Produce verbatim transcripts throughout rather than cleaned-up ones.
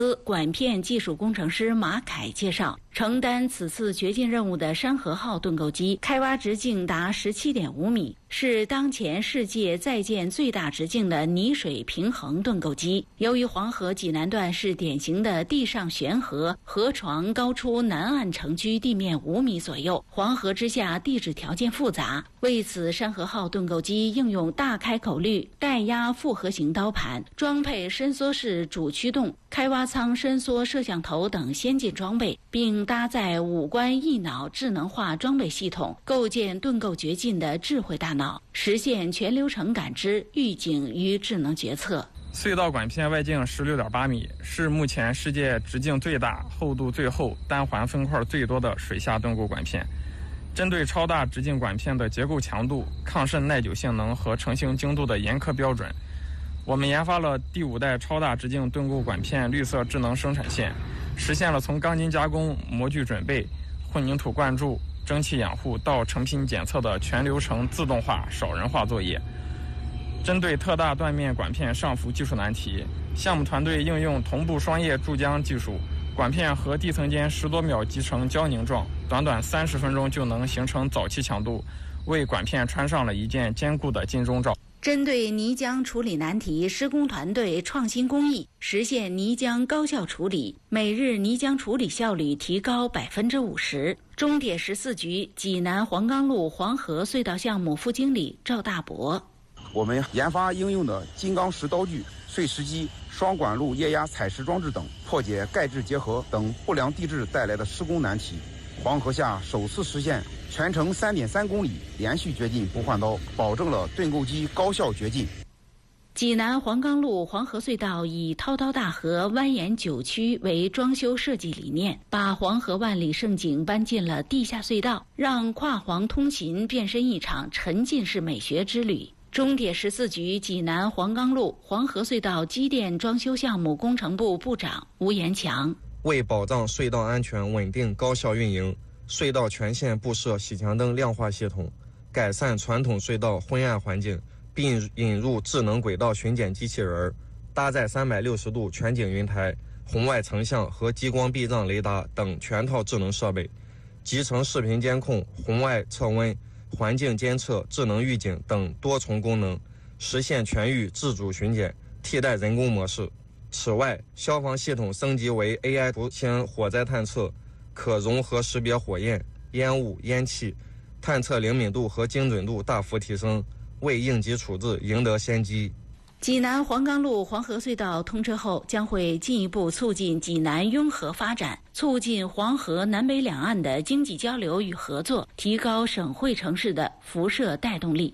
管片技术工程师马凯介绍，承担此次掘进任务的山河号盾构机开挖直径达 十七点五米，是当前世界在建最大直径的泥水平衡盾构机。由于黄河济南段是典型的地上悬河，河床高出南岸城区地面五米左右，黄河之下地质条件复杂，为此山河号盾构机应用大开口率带压复合型刀盘，装配伸缩式主驱动开挖舱伸缩摄像头等先进装备，并搭载五官一脑智能化装备系统，构建盾构掘进的智慧大脑，实现全流程感知、预警与智能决策。 隧道管片外径 十六点八米，是目前世界直径最大、厚度最厚、单环分块最多的水下盾构管片。针对超大直径管片的结构强度、抗渗耐久性能和成型精度的严苛标准，我们研发了第五代超大直径盾构管片绿色智能生产线，实现了从钢筋加工、模具准备、混凝土灌注、蒸汽养护到成品检测的全流程自动化、少人化作业。针对特大断面管片上浮技术难题，项目团队应用同步双液注浆技术，管片和地层间十多秒集成胶凝状，短短三十分钟就能形成早期强度，为管片穿上了一件坚固的金钟罩。 针对泥浆处理难题，施工团队创新工艺，实现泥浆高效处理，每日泥浆处理效率提高百分之五十。中铁十四局济南黄冈路黄河隧道项目副经理赵大伯： 我们研发应用的金刚石刀具、碎石机、双管路液压采石装置等，破解钙质结合等不良地质带来的施工难题。黄河下首次实现全程 三点三公里连续掘进不换刀，保证了盾构机高效掘进。 济南黄冈路黄河隧道以滔滔大河蜿蜒九曲为装修设计理念，把黄河万里盛景搬进了地下隧道，让跨黄通勤变身一场沉浸式美学之旅。中铁十四局济南黄冈路黄河隧道机电装修项目工程部部长吴延强： 为保障隧道安全稳定高效运营，隧道全线布设喜强灯亮化系统，改善传统隧道昏暗环境，并引入智能轨道巡检机器人，搭载三百六十度全景云台、红外成像和激光避障雷达等全套智能设备，集成视频监控、红外测温、环境监测、智能预警等多重功能，实现全域自主巡检，替代人工模式。此外，消防系统升级为 A I 图形火灾探测，可融合识别火焰、烟雾、烟气，探测灵敏度和精准度大幅提升，为应急处置赢得先机。 济南黄冈路黄河隧道通车后，将会进一步促进济南拥河发展，促进黄河南北两岸的经济交流与合作，提高省会城市的辐射带动力。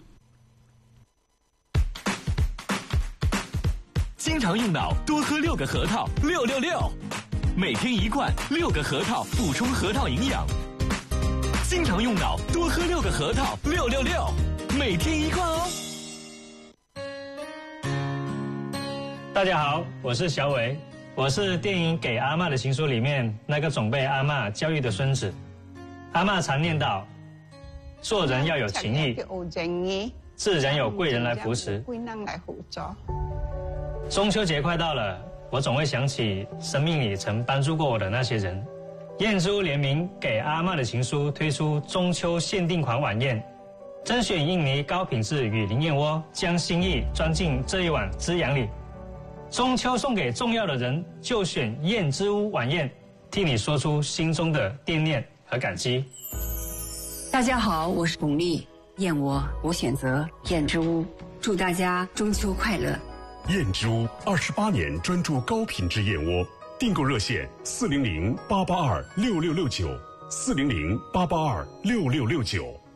经常用脑，多喝六个核桃，六六六，每天一罐，六个核桃补充核桃营养。经常用脑，多喝六个核桃，六六六，每天一罐哦。 大家好，我是小伟，我是电影《给阿嬷的情书》里面那个总被阿嬷教育的孙子。阿嬷常念叨，做人要有情义，自然有贵人来扶持。中秋节快到了，我总会想起生命里曾帮助过我的那些人。燕之屋联名《给阿嬷的情书》推出中秋限定款晚宴，甄选印尼高品质雨林燕窝，将心意装进这一碗滋养里。中秋送给重要的人，就选燕之屋晚宴，替你说出心中的惦念和感激。 大家好，我是巩俐，燕窝我选择燕之屋，祝大家中秋快乐。 燕之屋二十八年专注高品质燕窝，订购热线四零零八八二六六六九，四零零八八二六六六九。